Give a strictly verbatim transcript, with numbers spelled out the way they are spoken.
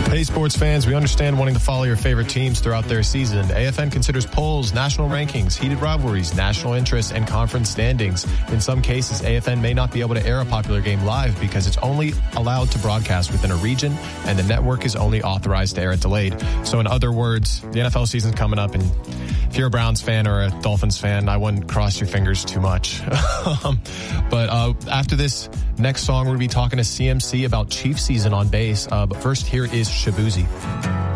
Hey, sports fans, we understand wanting to follow your favorite teams throughout their season. A F N considers polls, national rankings, heated rivalries, national interests, and conference standings. In some cases, A F N may not be able to air a popular game live because it's only allowed to broadcast within a region, and the network is only authorized to air it delayed. So in other words, the N F L season's coming up, and if you're a Browns fan or a Dolphins fan, I wouldn't cross your fingers too much. But uh, after this next song, we're going to be talking to C M C about Chiefs season on bass. Uh, but first, here is Shabuzi.